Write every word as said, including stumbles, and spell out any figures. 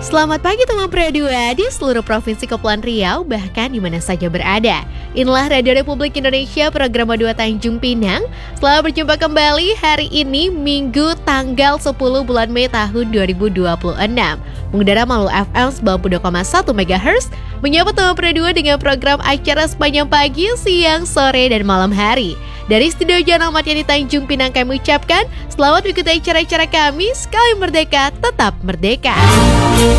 Selamat pagi teman Pro dua di seluruh Provinsi Kepulauan Riau, bahkan di mana saja berada. Inilah Radio Republik Indonesia, program dua Tanjung Pinang. Selamat berjumpa kembali hari ini, Minggu tanggal sepuluh bulan Mei tahun dua ribu dua puluh enam. Mengudara melalui F M sembilan puluh dua koma satu megahertz, menyapa teman Pro dua dengan program acara sepanjang pagi, siang, sore, dan malam hari. Dari studio Jalan Ahmad Yani Tanjung Pinang kami ucapkan selamat mengikuti acara-acara kami. Sekali merdeka, tetap merdeka.